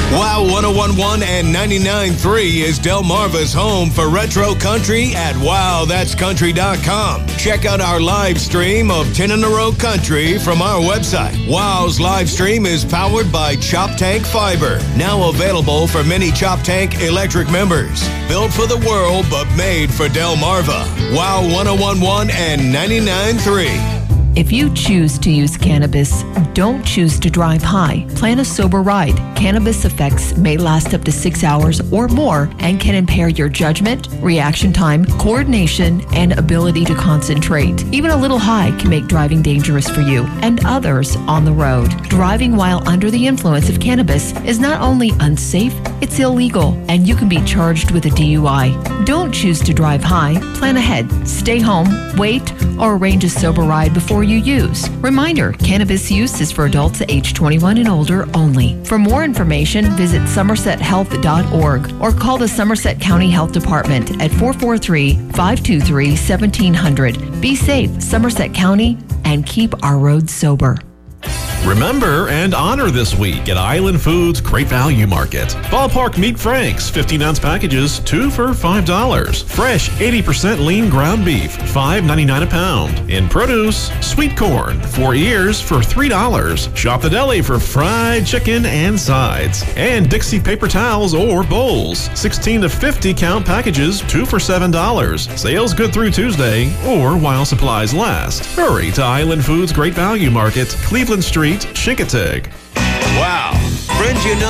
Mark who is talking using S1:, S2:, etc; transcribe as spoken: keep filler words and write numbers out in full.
S1: Wow one oh one point one and ninety-nine point three is Delmarva's home for retro country at wow that's country dot com. Check out our live stream of ten in a row country from our website. Wow's live stream is powered by Chop Tank Fiber, now available for many Chop Tank electric members. Built for the world, but made for Delmarva. Wow one oh one point one and ninety-nine point three.
S2: If you choose to use cannabis, don't choose to drive high. Plan a sober ride. Cannabis effects may last up to six hours or more and can impair your judgment, reaction time, coordination, and ability to concentrate. Even a little high can make driving dangerous for you and others on the road. Driving while under the influence of cannabis is not only unsafe, it's illegal, and you can be charged with a D U I. Don't choose to drive high. Plan ahead. Stay home, wait, or arrange a sober ride before you use. Reminder, cannabis use is for adults age twenty-one and older only. For more information, visit somerset health dot org or call the Somerset County Health Department at four four three, five two three, one seven zero zero. Be safe, Somerset County, and keep our roads sober.
S3: Remember and honor this week at Island Foods Great Value Market. Ballpark Meat Franks, fifteen ounce packages, two for five dollars. Fresh eighty percent lean ground beef, five ninety-nine a pound. In produce, sweet corn, four ears for three dollars. Shop the deli for fried chicken and sides. And Dixie paper towels or bowls, sixteen to fifty count packages, two for seven dollars. Sales good through Tuesday or while supplies last. Hurry to Island Foods Great Value Market, Cleveland Street, Chincoteague.
S1: Wow. Friends, you know